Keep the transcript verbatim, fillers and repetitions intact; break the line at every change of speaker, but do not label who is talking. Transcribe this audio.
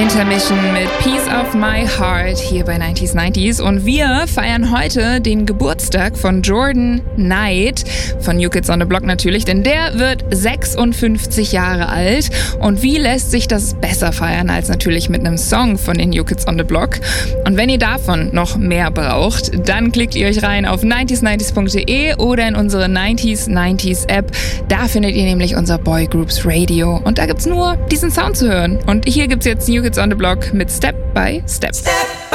Intermission mit Piece of My Heart hier bei neunzig neunzig und wir feiern heute den Geburtstag von Jordan Knight von New Kids on the Block natürlich, denn der wird sechsundfünfzig Jahre alt und wie lässt sich das besser feiern als natürlich mit einem Song von den New Kids on the Block. Und wenn ihr davon noch mehr braucht, dann klickt ihr euch rein auf neunzig neunzig punkt de oder in unsere neunzig neunzig App. Da findet ihr nämlich unser Boygroups Radio und da gibt's nur diesen Sound zu hören. Und hier gibt's jetzt New Kids on the Block mit Step by Step. Step.